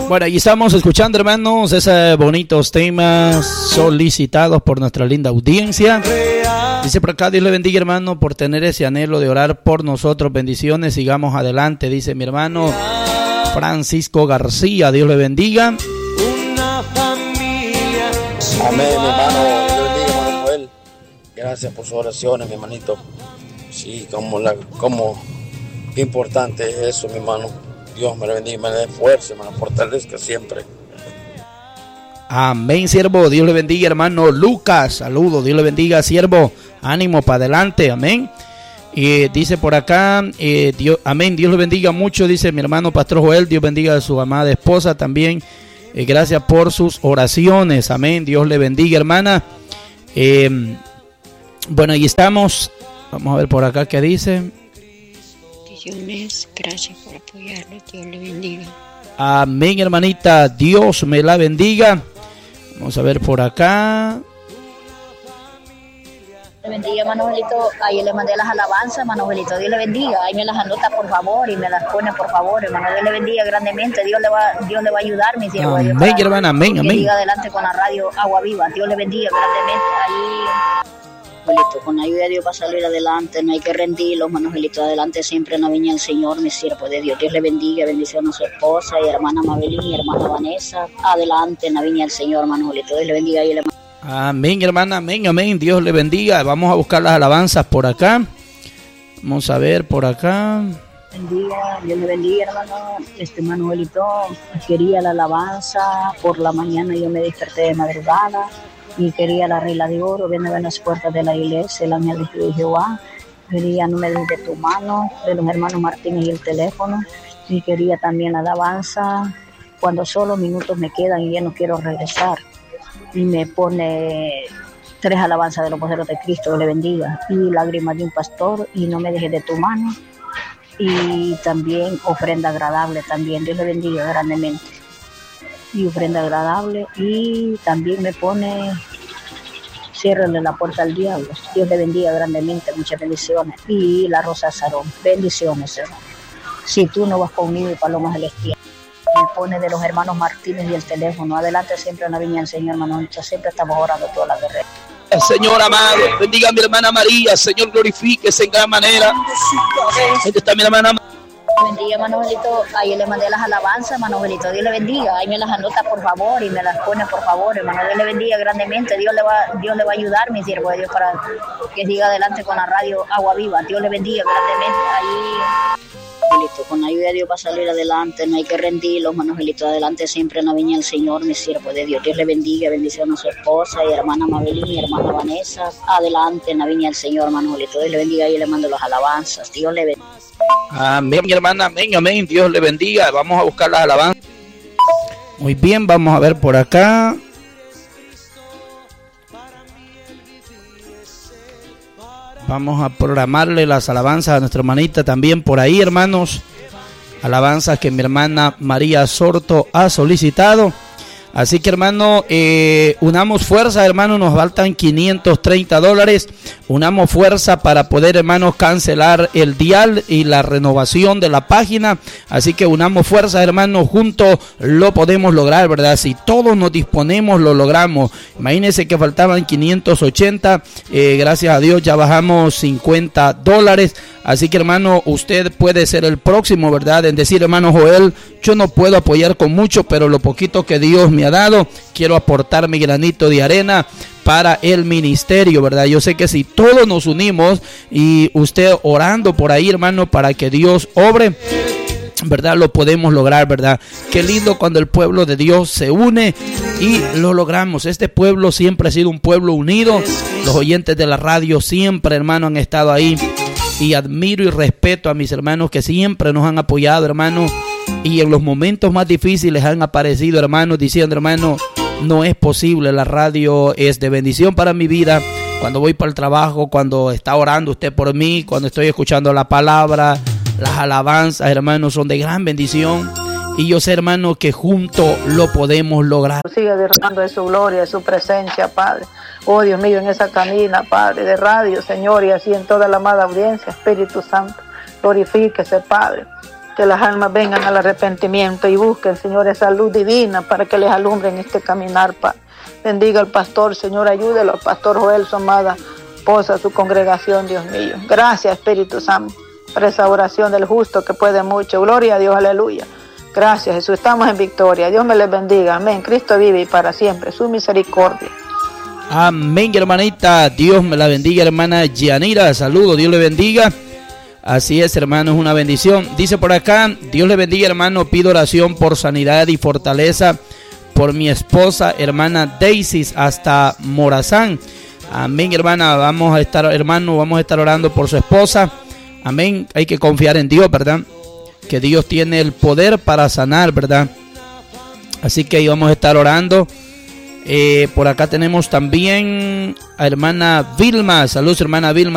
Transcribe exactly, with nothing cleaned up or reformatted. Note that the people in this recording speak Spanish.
Bueno, ahí estamos escuchando, hermanos, esos bonitos temas solicitados por nuestra linda audiencia. Dice por acá, Dios le bendiga, hermano, por tener ese anhelo de orar por nosotros. Bendiciones, sigamos adelante, dice mi hermano Francisco García. Dios le bendiga. Una familia. Amén, mi hermano. Dios le bendiga, hermano Joel. Gracias por sus oraciones, mi hermanito. Sí, como, la, como importante es eso, mi hermano. Dios me lo bendiga, me dé fuerza, me lo fortalezca siempre. Amén, siervo. Dios le bendiga, hermano Lucas. Saludos. Dios le bendiga, siervo. Ánimo para adelante. Amén. Y dice por acá, eh, Dios, amén. Dios le bendiga mucho, dice mi hermano Pastor Joel. Dios bendiga a su amada esposa también. Eh, gracias por sus oraciones. Amén. Dios le bendiga, hermana. Eh, bueno, ahí estamos. Vamos a ver por acá qué dice. Gracias por apoyarlo. Dios le bendiga. Amén, hermanita. Dios me la bendiga. Vamos a ver por acá. Le bendiga, hermano Joelito. Ahí le mandé las alabanzas, hermano Joelito. Dios le bendiga. Ahí me las anota, por favor, y me las pone, por favor, hermano. Dios le bendiga grandemente. Dios le va, Dios le va a ayudar, mi siervo. Amén, Dios, hermana. Amén, amén. Siga adelante con la radio Agua Viva. Dios le bendiga grandemente. Ahí, Joelito, con la ayuda de Dios va a salir adelante. No hay que rendirlo, hermano Joelito. Adelante siempre en la viña del Señor, mi siervo de Dios. Dios le bendiga. Bendición a su esposa y hermana Mabelín y hermana Vanessa. Adelante en la viña del Señor, hermano Joelito. Dios le bendiga y le Amén, hermana, amén, amén. Dios le bendiga. Vamos a buscar las alabanzas por acá. Vamos a ver por acá. Bendiga, Dios le bendiga, hermano. Este Manuelito quería la alabanza. Por la mañana yo me desperté de madrugada y quería la regla de oro. Viene a las puertas de la iglesia, el ángel de Jehová. Quería no me des de tu mano, de los hermanos Martínez y el teléfono. Y quería también la alabanza. Cuando solo minutos me quedan y ya no quiero regresar. Y me pone tres alabanzas de los poderos de Cristo, que le bendiga, y lágrimas de un pastor, y no me dejes de tu mano, y también ofrenda agradable también, Dios le bendiga grandemente, y ofrenda agradable, y también me pone ciérrale la puerta al diablo, Dios le bendiga grandemente, muchas bendiciones, y la rosa Sarón, bendiciones, hermano. Si tú no vas conmigo, paloma celestial. Me pone de los hermanos Martínez y el teléfono. Adelante siempre en la viña del Señor, hermano. Siempre estamos orando toda la guerrera. Señor amado, bendiga a mi hermana María. Señor, glorifíquese en gran manera. Ahí está mi hermana María. Bendiga, hermano Joelito. Ahí le mandé las alabanzas, hermano Joelito. Dios le bendiga. Ahí me las anota, por favor, y me las pone, por favor, hermano. Dios le bendiga grandemente. Dios le va, Dios le va a ayudar, mi siervo de Dios, para que siga adelante con la radio Agua Viva. Dios le bendiga grandemente. Ahí, con la ayuda de Dios va a salir adelante. No hay que rendirlo, hermano Joelito. Adelante siempre en la viña del Señor, mi siervo de Dios. Dios le bendiga. Bendición a su esposa y hermana Mabelín y hermana Vanessa. Adelante en la viña del Señor, hermano Joelito. Dios le bendiga y le mando las alabanzas. Dios le bendiga. Amén, mi hermana, amén, amén. Dios le bendiga. Vamos a buscar las alabanzas. Muy bien, vamos a ver por acá. Vamos a programarle las alabanzas a nuestra hermanita también por ahí, hermanos. Alabanzas que mi hermana María Sorto ha solicitado. Así que, hermano, eh, unamos fuerza, hermano, nos faltan quinientos treinta dólares. Unamos fuerza para poder, hermanos, cancelar el dial y la renovación de la página. Así que unamos fuerza, hermanos, juntos lo podemos lograr, ¿verdad? Si todos nos disponemos, lo logramos. Imagínense que faltaban quinientos ochenta. Eh, gracias a Dios ya bajamos cincuenta dólares. Así que, hermano, usted puede ser el próximo, ¿verdad? En decir, hermano Joel, yo no puedo apoyar con mucho, pero lo poquito que Dios me ha dado, quiero aportar mi granito de arena para el ministerio, ¿verdad? Yo sé que si todos nos unimos y usted orando por ahí, hermano, para que Dios obre, ¿verdad? Lo podemos lograr, ¿verdad? Qué lindo cuando el pueblo de Dios se une y lo logramos. Este pueblo siempre ha sido un pueblo unido. Los oyentes de la radio siempre, hermano, han estado ahí. Y admiro y respeto a mis hermanos que siempre nos han apoyado, hermano. Y en los momentos más difíciles han aparecido, hermanos, diciendo, hermano, no es posible. La radio es de bendición para mi vida. Cuando voy para el trabajo, cuando está orando usted por mí, cuando estoy escuchando la palabra, las alabanzas, hermanos, son de gran bendición. Y yo sé, hermano, que juntos lo podemos lograr. Sigue derramando de su gloria, de su presencia, Padre. Oh, Dios mío, en esa cabina, Padre, de radio, Señor, y así en toda la amada audiencia, Espíritu Santo, glorifíquese, Padre. que las almas vengan al arrepentimiento y busquen, Señor, esa luz divina para que les alumbre en este caminar, Padre. Bendiga al pastor, Señor, ayúdelo al pastor Joel, su amada esposa, su congregación, Dios mío. Gracias, Espíritu Santo, por esa oración del justo que puede mucho. Gloria a Dios, aleluya. Gracias, Jesús, estamos en victoria. Dios me les bendiga, amén. Cristo vive y para siempre, su misericordia. Amén, hermanita. Dios me la bendiga, hermana Yanira. Saludos, Dios le bendiga. Así es, hermano, es una bendición. Dice por acá, Dios le bendiga, hermano. Pido oración por sanidad y fortaleza por mi esposa, hermana Daisy, hasta Morazán. Amén, hermana. Vamos a estar, hermano, vamos a estar orando por su esposa. Amén. Hay que confiar en Dios, ¿verdad? Que Dios tiene el poder para sanar, ¿verdad? Así que ahí vamos a estar orando. Eh, por acá tenemos también a hermana Vilma. Saludos, hermana Vilma.